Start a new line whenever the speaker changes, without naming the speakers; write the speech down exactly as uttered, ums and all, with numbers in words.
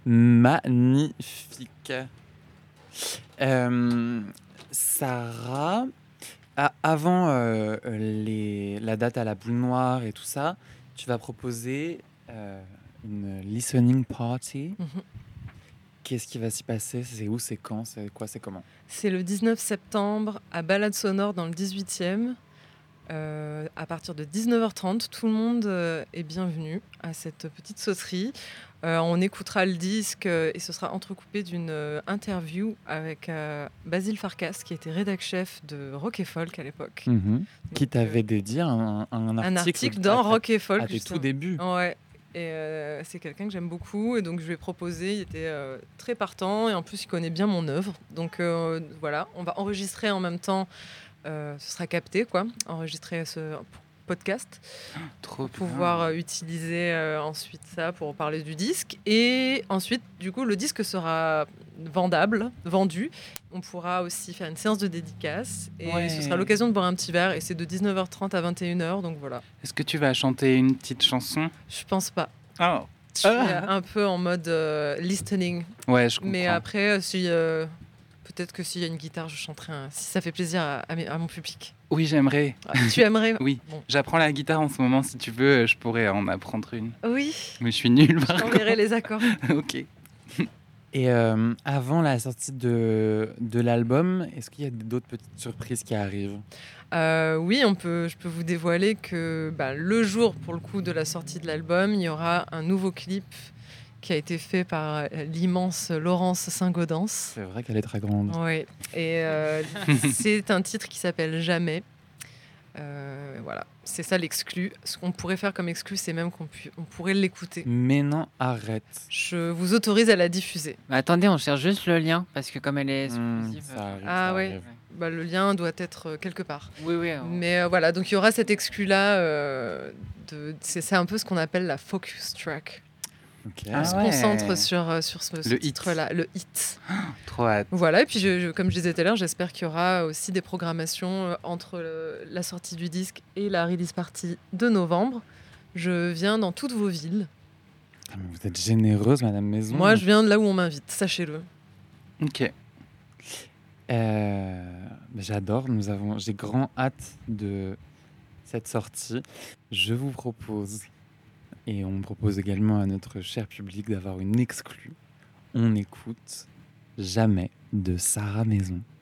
Magnifique. Euh, Sarah, a- avant euh, les, la date à la boule noire et tout ça, tu vas proposer euh, une listening party.
Mhm.
Qu'est-ce qui va s'y passer? C'est où? C'est quand? C'est quoi? C'est comment?
C'est le dix-neuf septembre à Balade Sonore dans le dix-huitième. Euh, à partir de dix-neuf heures trente, tout le monde euh, est bienvenu à cette petite sauterie. Euh, on écoutera le disque euh, et ce sera entrecoupé d'une euh, interview avec euh, Basile Farkas, qui était rédac-chef de Rock et Folk à l'époque.
Mhm. Qui
Donc,
t'avait
euh,
dédié un, un article,
un article
à-
dans
à-
Rock et
à
Folk,
tes
justement.
tout débuts.
Ouais. Et euh, c'est quelqu'un que j'aime beaucoup, et donc je lui ai proposé. Il était euh, très partant, et en plus il connaît bien mon œuvre. Donc euh, voilà, on va enregistrer en même temps. Euh, ce sera capté, quoi, enregistrer ce podcast,
Trop
pour pouvoir euh, utiliser euh, ensuite ça pour parler du disque. Et ensuite, du coup, le disque sera vendable, vendu. On pourra aussi faire une séance de dédicace, et
Ouais.
ce sera l'occasion de boire un petit verre. Et c'est de dix-neuf heures trente à vingt et une heures, donc voilà.
Est-ce que tu vas chanter une petite chanson?
Je pense pas.
Oh.
Je suis
Ah.
un peu en mode euh, listening.
Ouais, je comprends.
Mais après, euh, si, euh, peut-être que s'il y a une guitare, je chanterai un, si ça fait plaisir à, à, mes- à mon public.
Oui, j'aimerais.
Ah, tu aimerais?
Oui,
Bon.
j'apprends la guitare en ce moment. Si tu veux, je pourrais en apprendre une.
Oui,
Mais je suis nulle
je
par
t'enverrai les accords.
contre. Ok.
Et euh, avant la sortie de, de l'album, est-ce qu'il y a d'autres petites surprises qui arrivent?
Euh, oui, on peut, je peux vous dévoiler que bah, le jour, pour le coup, de la sortie de l'album, il y aura un nouveau clip qui a été fait par euh, l'immense Laurence Saint-Gaudens.
C'est vrai qu'elle est très grande.
Oui, et euh, c'est un titre qui s'appelle Jamais. Euh, voilà, c'est ça l'exclu. Ce qu'on pourrait faire comme exclu, c'est même qu'on pu- on pourrait l'écouter.
Mais non, arrête.
Je vous autorise à la diffuser.
Mais attendez, on cherche juste le lien parce que comme elle est
Hmm,
exclusive.
ça arrive,
Ah
ça
ouais.
arrive.
Bah, le lien doit être euh, quelque part.
Oui, oui. on-
Mais euh, voilà, donc il y aura cet exclu-là. euh, de- c'est, c'est un peu ce qu'on appelle la focus track.
Ok.
Ah
On se
ouais.
concentre sur, euh, sur ce, ce
Le hit.
titre-là, le hit.
Trop hâte.
Voilà, et puis je, je- comme je disais tout à l'heure, j'espère qu'il y aura aussi des programmations euh, entre le- la sortie du disque et la release party de novembre. Je viens dans toutes vos villes.
Ah, mais vous êtes généreuse, Madame Maison.
Moi, je viens de là où on m'invite, sachez-le.
Ok.
Euh, mais j'adore. Nous avons, j'ai grand hâte de cette sortie. Je vous propose, et on propose également à notre cher public d'avoir une exclue. On écoute Jamais de Sarah Maison.